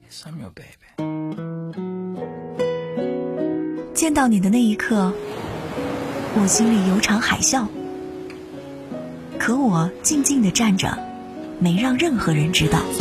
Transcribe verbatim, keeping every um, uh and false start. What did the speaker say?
见到你的那一刻，我心里有场海啸，可我静静地站着，没让任何人知道。